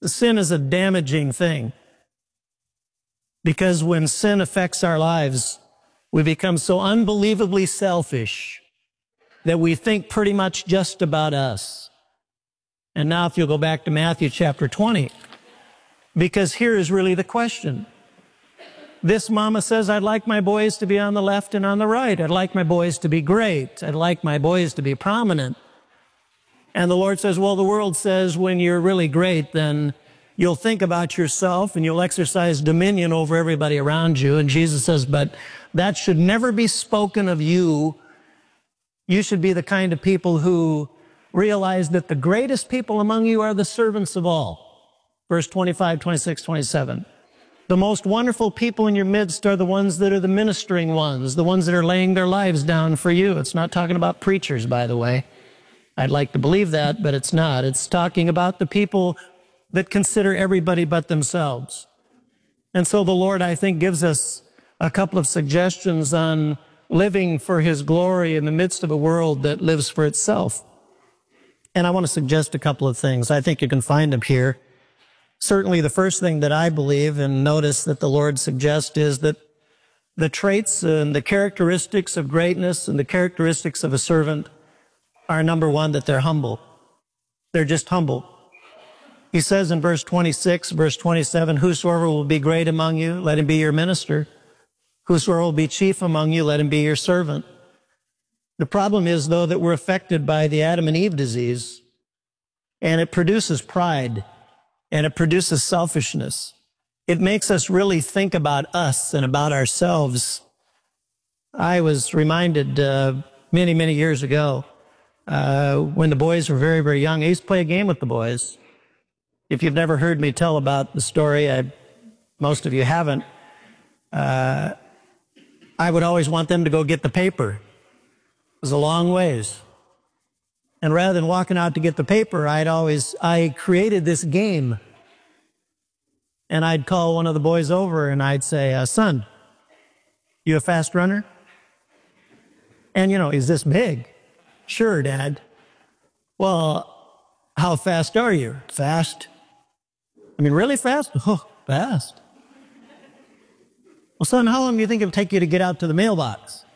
Sin is a damaging thing because when sin affects our lives, we become so unbelievably selfish that we think pretty much just about us. And now if you'll go back to Matthew chapter 20, because here is really the question. This mama says, I'd like my boys to be on the left and on the right. I'd like my boys to be great. I'd like my boys to be prominent. And the Lord says, well, the world says when you're really great, then you'll think about yourself and you'll exercise dominion over everybody around you. And Jesus says, but that should never be spoken of you. You should be the kind of people who realize that the greatest people among you are the servants of all. Verse 25, 26, 27. The most wonderful people in your midst are the ones that are the ministering ones, the ones that are laying their lives down for you. It's not talking about preachers, by the way. I'd like to believe that, but it's not. It's talking about the people that consider everybody but themselves. And so the Lord, I think, gives us a couple of suggestions on living for His glory in the midst of a world that lives for itself. And I want to suggest a couple of things. I think you can find them here. Certainly the first thing that I believe and notice that the Lord suggests is that the traits and the characteristics of greatness and the characteristics of a servant are, number one, that they're humble. They're just humble. He says in verse 26, verse 27, whosoever will be great among you, let him be your minister. Whosoever will be chief among you, let him be your servant. The problem is, though, that we're affected by the Adam and Eve disease, and it produces pride, and it produces selfishness. It makes us really think about us and about ourselves. I was reminded many, many years ago, when the boys were very, very young, I used to play a game with the boys. If you've never heard me tell about the story, most of you haven't, I would always want them to go get the paper. It was a long ways. And rather than walking out to get the paper, I created this game. And I'd call one of the boys over and I'd say, son, you a fast runner? And, you know, he's this big. Sure, Dad. Well, how fast are you? Fast. I mean, really fast? Oh, fast. Well, son, how long do you think it'll take you to get out to the mailbox?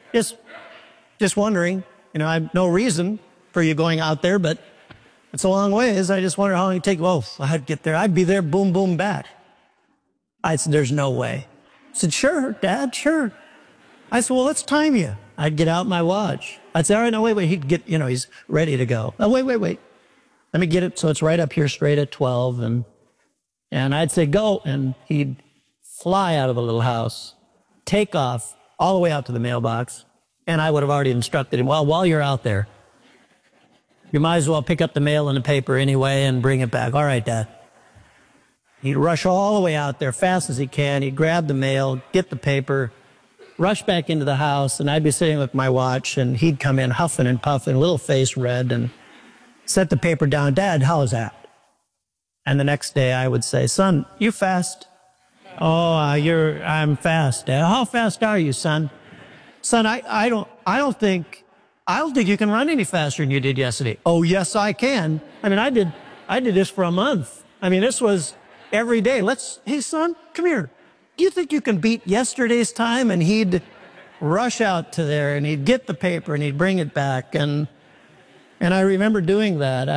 Just wondering. You know, I have no reason for you going out there, but it's a long ways. I just wonder how long it'd take. Well, I'd get there. I'd be there, boom, boom, back. I said, there's no way. I said, sure, Dad, sure. I said, well, let's time you. I'd get out my watch. I'd say, all right, no, wait. He'd get, you know, he's ready to go. Oh, wait. Let me get it so it's right up here straight at 12. And I'd say, go. And he'd fly out of the little house, take off all the way out to the mailbox. And I would have already instructed him, well, while you're out there, you might as well pick up the mail and the paper anyway and bring it back. All right, Dad. He'd rush all the way out there fast as he can. He'd grab the mail, get the paper, rush back into the house, and I'd be sitting with my watch, and he'd come in huffing and puffing, little face red, and set the paper down. Dad, how is that? And the next day I would say, son, you fast? Oh, I'm fast, Dad. How fast are you, son? Son, I don't think you can run any faster than you did yesterday. Oh, yes, I can. I mean, I did this for a month. I mean, this was every day. Hey, son, come here. Do you think you can beat yesterday's time? And he'd rush out to there and he'd get the paper and he'd bring it back. And I remember doing that.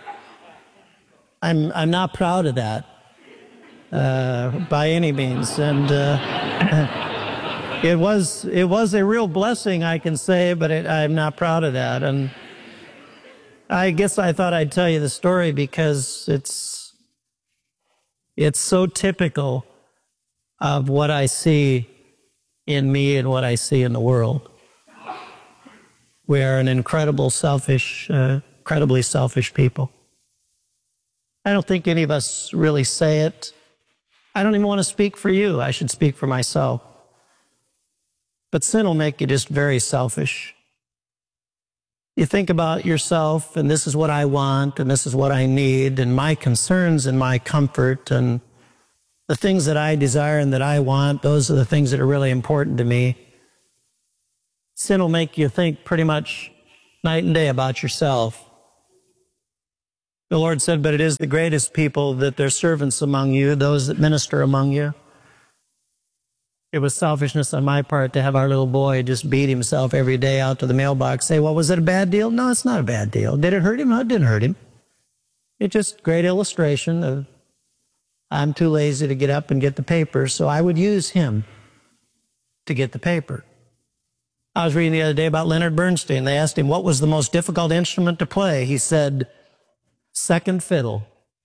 I'm not proud of that, by any means. And, It was a real blessing, I can say, but I'm not proud of that. And I guess I thought I'd tell you the story because it's so typical of what I see in me and what I see in the world. We are an incredibly selfish people. I don't think any of us really say it. I don't even want to speak for you. I should speak for myself. But sin will make you just very selfish. You think about yourself, and this is what I want, and this is what I need, and my concerns and my comfort, and the things that I desire and that I want, those are the things that are really important to me. Sin will make you think pretty much night and day about yourself. The Lord said, but it is the greatest people that they're servants among you, those that minister among you. It was selfishness on my part to have our little boy just beat himself every day out to the mailbox, say, well, was it a bad deal? No, it's not a bad deal. Did it hurt him? No, it didn't hurt him. It's just great illustration of I'm too lazy to get up and get the paper, so I would use him to get the paper. I was reading the other day about Leonard Bernstein. They asked him what was the most difficult instrument to play. He said, second fiddle.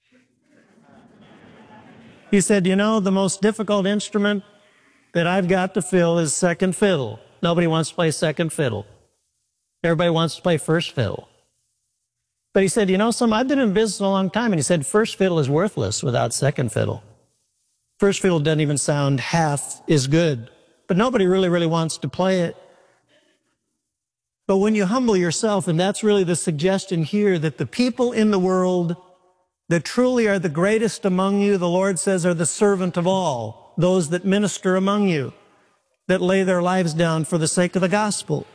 He said, you know, the most difficult instrument that I've got to fill is second fiddle. Nobody wants to play second fiddle. Everybody wants to play first fiddle. But he said, you know, I've been in business a long time, and he said, first fiddle is worthless without second fiddle. First fiddle doesn't even sound half as good, but nobody really wants to play it. But when you humble yourself, and that's really the suggestion here, that the people in the world that truly are the greatest among you, the Lord says, are the servant of all, those that minister among you, that lay their lives down for the sake of the gospel.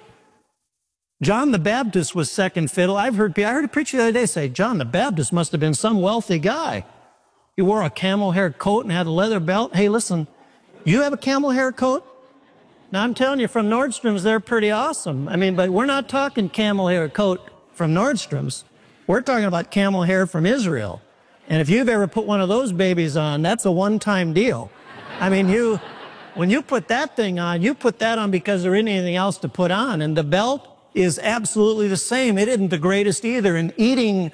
John the Baptist was second fiddle. I heard a preacher the other day say, John the Baptist must have been some wealthy guy. He wore a camel hair coat and had a leather belt. Hey, listen, you have a camel hair coat? Now, I'm telling you, from Nordstrom's, they're pretty awesome. I mean, but we're not talking camel hair coat from Nordstrom's. We're talking about camel hair from Israel. And if you've ever put one of those babies on, that's a one-time deal. I mean, when you put that thing on, you put that on because there isn't anything else to put on. And the belt is absolutely the same. It isn't the greatest either. And eating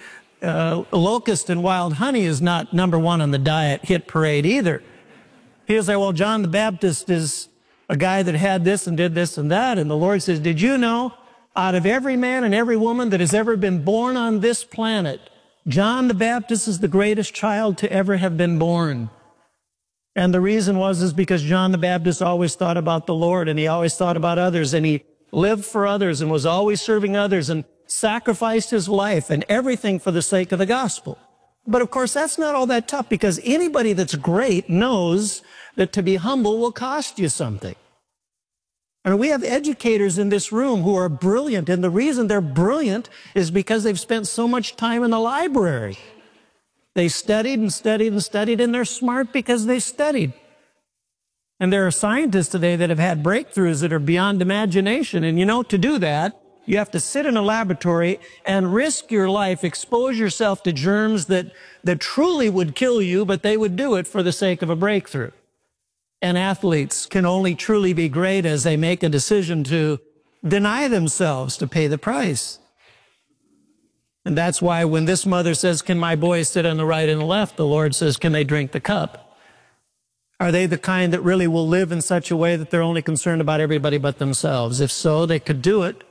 locust and wild honey is not number one on the diet hit parade either. People say, well, John the Baptist is a guy that had this and did this and that. And the Lord says, did you know, out of every man and every woman that has ever been born on this planet, John the Baptist is the greatest child to ever have been born. And the reason is because John the Baptist always thought about the Lord, and he always thought about others, and he lived for others and was always serving others and sacrificed his life and everything for the sake of the gospel. But of course, that's not all that tough, because anybody that's great knows that to be humble will cost you something. And we have educators in this room who are brilliant, and the reason they're brilliant is because they've spent so much time in the library. They studied and studied and studied, and they're smart because they studied. And there are scientists today that have had breakthroughs that are beyond imagination. And you know, to do that, you have to sit in a laboratory and risk your life, expose yourself to germs that truly would kill you, but they would do it for the sake of a breakthrough. And athletes can only truly be great as they make a decision to deny themselves to pay the price. And that's why when this mother says, can my boys sit on the right and the left, the Lord says, can they drink the cup? Are they the kind that really will live in such a way that they're only concerned about everybody but themselves? If so, they could do it.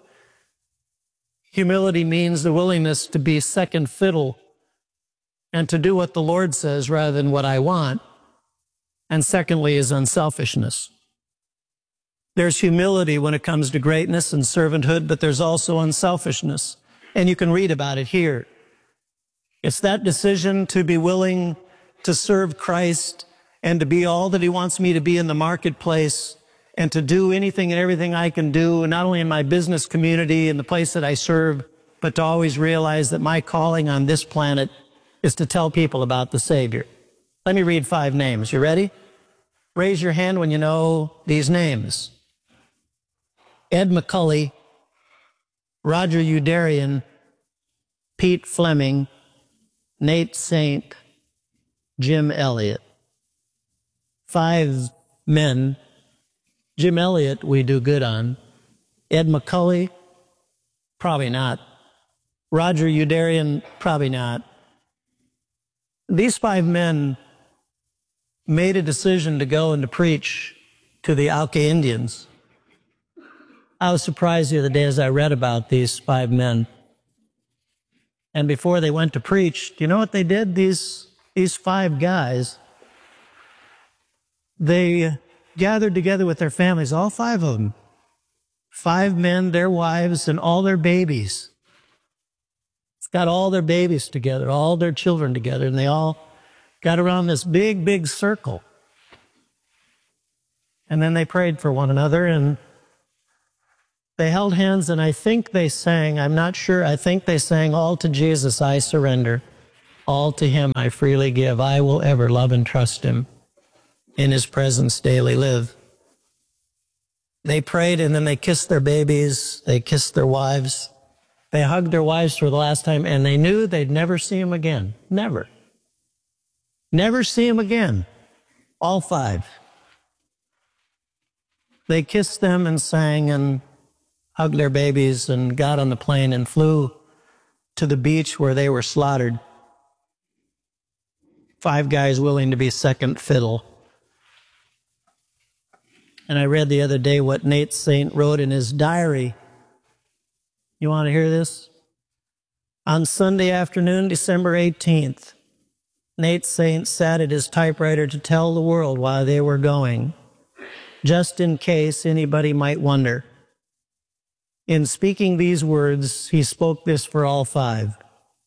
Humility means the willingness to be second fiddle and to do what the Lord says rather than what I want. And secondly is unselfishness. There's humility when it comes to greatness and servanthood, but there's also unselfishness. And you can read about it here. It's that decision to be willing to serve Christ and to be all that he wants me to be in the marketplace, and to do anything and everything I can do, not only in my business community and the place that I serve, but to always realize that my calling on this planet is to tell people about the Savior. Let me read 5 names. You ready? Raise your hand when you know these names. Ed McCully, Roger Youderian, Pete Fleming, Nate Saint, Jim Elliott. 5 men. Jim Elliott we do good on. Ed McCully, probably not. Roger Youderian, probably not. These 5 men made a decision to go and to preach to the Auca Indians. I was surprised the other day as I read about these 5 men. And before they went to preach, do you know what they did? These 5 guys, they gathered together with their families, all 5 of them. 5 men, their wives, and all their babies. It's got all their babies together, all their children together, and they all got around this big circle. And then they prayed for one another, and they held hands, and I think they sang, I'm not sure, I think they sang, "All to Jesus I Surrender." All to him I freely give. I will ever love and trust him. In his presence daily live. They prayed and then they kissed their babies. They kissed their wives. They hugged their wives for the last time, and they knew they'd never see him again. Never. Never see him again. All five. They kissed them and sang and hugged their babies and got on the plane and flew to the beach where they were slaughtered. 5 guys willing to be second fiddle. And I read the other day what Nate Saint wrote in his diary. You want to hear this? On Sunday afternoon, December 18th, Nate Saint sat at his typewriter to tell the world why they were going, just in case anybody might wonder. In speaking these words, he spoke this for all 5.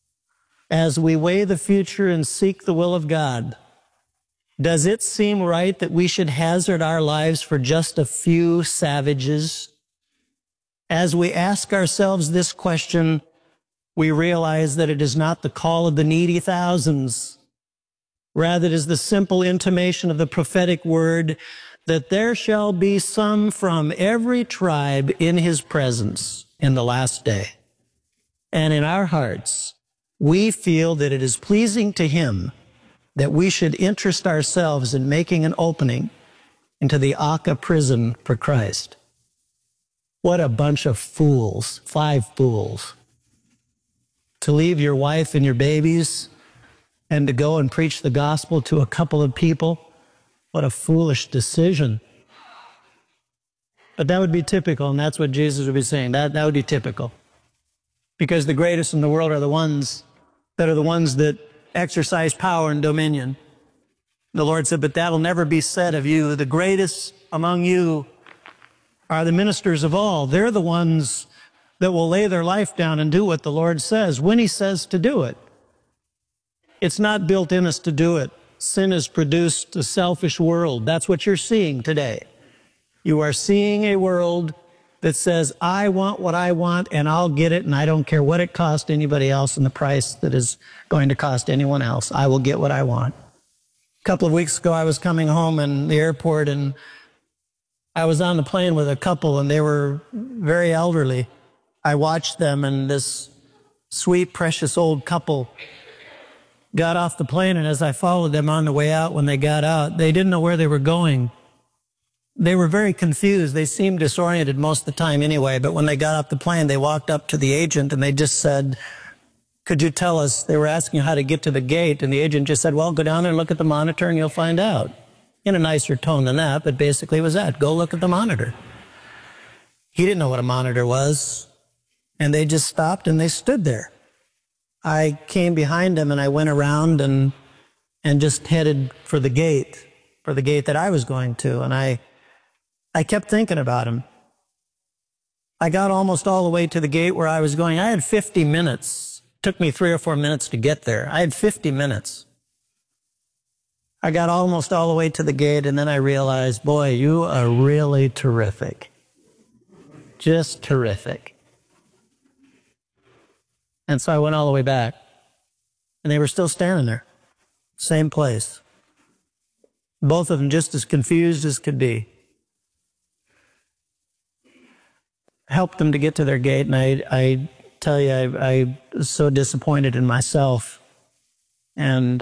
As we weigh the future and seek the will of God, does it seem right that we should hazard our lives for just a few savages? As we ask ourselves this question, we realize that it is not the call of the needy thousands. Rather, it is the simple intimation of the prophetic word that there shall be some from every tribe in his presence in the last day. And in our hearts, we feel that it is pleasing to him that we should interest ourselves in making an opening into the Aka prison for Christ. What a bunch of fools, 5 fools, to leave your wife and your babies and to go and preach the gospel to a couple of people. What a foolish decision. But that would be typical, and that's what Jesus would be saying. That would be typical. Because the greatest in the world are the ones that exercise power and dominion. The Lord said, but that'll never be said of you. The greatest among you are the ministers of all. They're the ones that will lay their life down and do what the Lord says, when he says to do it. It's not built in us to do it. Sin has produced a selfish world. That's what you're seeing today. You are seeing a world that says, I want what I want and I'll get it, and I don't care what it costs anybody else and the price that is going to cost anyone else. I will get what I want. A couple of weeks ago, I was coming home in the airport, and I was on the plane with a couple, and they were very elderly. I watched them, and this sweet, precious old couple got off the plane, and as I followed them on the way out, when they got out, they didn't know where they were going. They were very confused. They seemed disoriented most of the time anyway, but when they got off the plane, they walked up to the agent and they just said, could you tell us? They were asking how to get to the gate, and the agent just said, well, go down there and look at the monitor and you'll find out. In a nicer tone than that, but basically it was that. Go look at the monitor. He didn't know what a monitor was, and they just stopped and they stood there. I came behind them and I went around and just headed for the gate that I was going to, and I kept thinking about him. I got almost all the way to the gate where I was going. I had 50 minutes. It took me 3 or 4 minutes to get there. I had 50 minutes. I got almost all the way to the gate, and then I realized, boy, you are really terrific. Just terrific. And so I went all the way back, and they were still standing there. Same place. Both of them just as confused as could be. Helped them to get to their gate, and I tell you, I was so disappointed in myself. And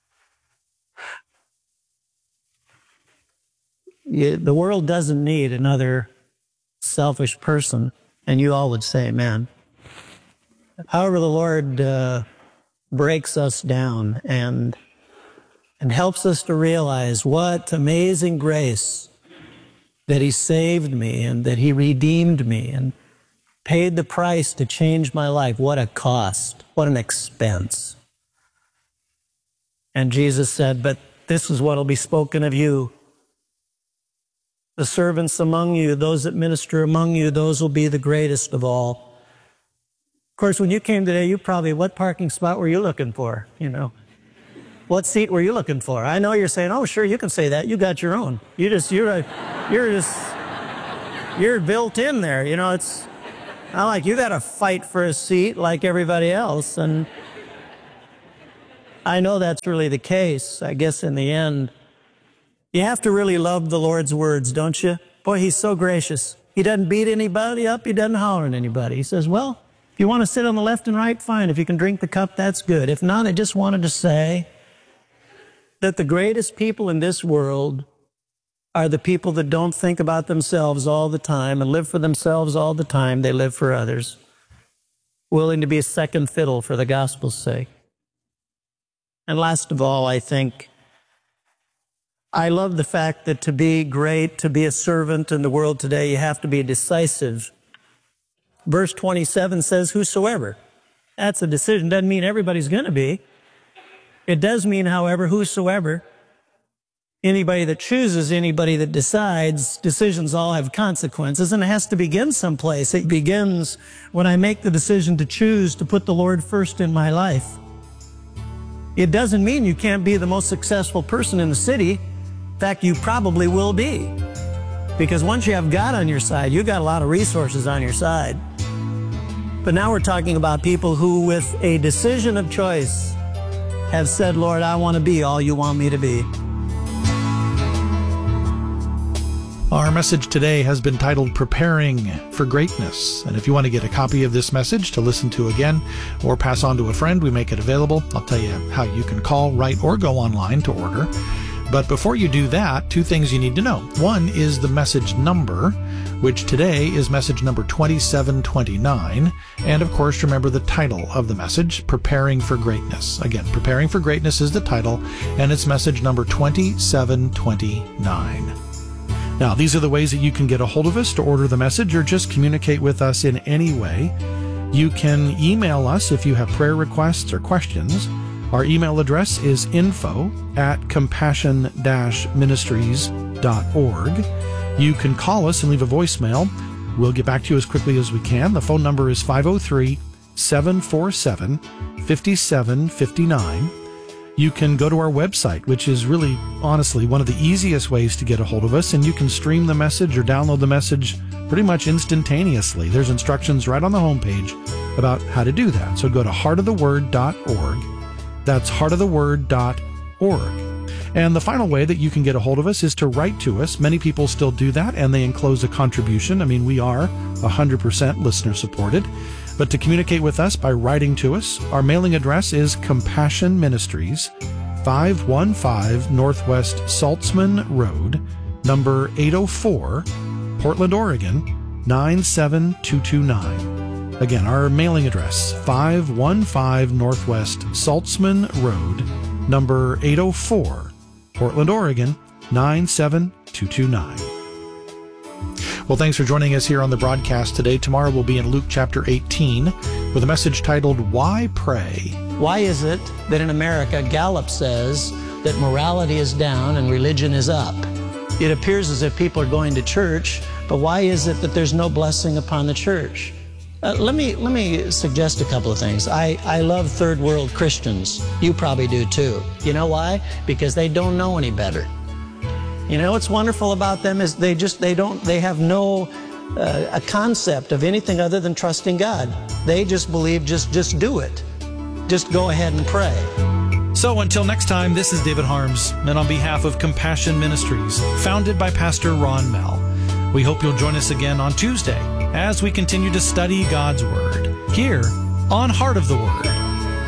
the world doesn't need another selfish person, and you all would say, amen. However, the Lord breaks us down and helps us to realize what amazing grace that he saved me and that he redeemed me and paid the price to change my life. What a cost, what an expense. And Jesus said, but this is what will be spoken of you. The servants among you, those that minister among you, those will be the greatest of all. Of course, when you came today, what parking spot were you looking for? What seat were you looking for? I know you're saying, oh, sure, you can say that. You got your own. You're built in there. It's not like you got to fight for a seat like everybody else. And I know that's really the case. I guess in the end, you have to really love the Lord's words, don't you? Boy, he's so gracious. He doesn't beat anybody up. He doesn't holler at anybody. He says, well, if you want to sit on the left and right, fine. If you can drink the cup, that's good. If not, I just wanted to say that the greatest people in this world are the people that don't think about themselves all the time and live for themselves all the time. They live for others, willing to be a second fiddle for the gospel's sake. And last of all, I think I love the fact that to be great, to be a servant in the world today, you have to be decisive. Verse 27 says, whosoever. That's a decision. Doesn't mean everybody's going to be. It does mean, however, whosoever. Anybody that chooses, anybody that decides, decisions all have consequences, and it has to begin someplace. It begins when I make the decision to choose to put the Lord first in my life. It doesn't mean you can't be the most successful person in the city. In fact, you probably will be. Because once you have God on your side, you've got a lot of resources on your side. But now we're talking about people who, with a decision of choice, have said, Lord, I want to be all you want me to be. Our message today has been titled Preparing for Greatness. And if you want to get a copy of this message to listen to again or pass on to a friend, we make it available. I'll tell you how you can call, write, or go online to order. But before you do that, two things you need to know. One is the message number, which today is message number 2729. And of course, remember the title of the message, Preparing for Greatness. Again, Preparing for Greatness is the title, and it's message number 2729. Now, these are the ways that you can get a hold of us to order the message or just communicate with us in any way. You can email us if you have prayer requests or questions. Our email address is info@compassion-ministries.org. You can call us and leave a voicemail. We'll get back to you as quickly as we can. The phone number is 503-747-5759. You can go to our website, which is really, honestly, one of the easiest ways to get a hold of us, and you can stream the message or download the message pretty much instantaneously. There's instructions right on the homepage about how to do that. So go to heartoftheword.org. That's heartoftheword.org. And the final way that you can get a hold of us is to write to us. Many people still do that, and they enclose a contribution. I mean, we are 100% listener supported. But to communicate with us by writing to us, our mailing address is Compassion Ministries, 515 Northwest Saltzman Road, number 804, Portland, Oregon, 97229. Again, our mailing address, 515 Northwest Saltzman Road, number 804, Portland, Oregon, 97229. Well, thanks for joining us here on the broadcast today. Tomorrow we'll be in Luke chapter 18 with a message titled, Why Pray? Why is it that in America, Gallup says that morality is down and religion is up? It appears as if people are going to church, but why is it that there's no blessing upon the church? Let me suggest a couple of things. I love third world Christians. You probably do too. You know why? Because they don't know any better. You know what's wonderful about them is they have no a concept of anything other than trusting God. They just believe just do it. Just go ahead and pray. So until next time, this is David Harms, and on behalf of Compassion Ministries, founded by Pastor Ron Mell, we hope you'll join us again on Tuesday as we continue to study God's Word here on Heart of the Word.